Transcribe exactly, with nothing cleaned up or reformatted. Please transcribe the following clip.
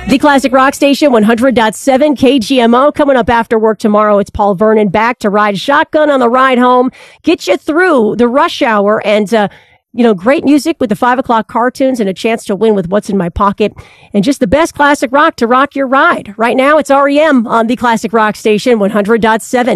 The Classic Rock Station, one hundred point seven K G M O. Coming up after work tomorrow, it's Paul Vernon back to ride shotgun on the ride home. Get you through the rush hour and, uh, you know, great music with the five o'clock cartoons and a chance to win with What's in My Pocket and just the best classic rock to rock your ride. Right now, it's R E M on the Classic Rock Station, one hundred point seven.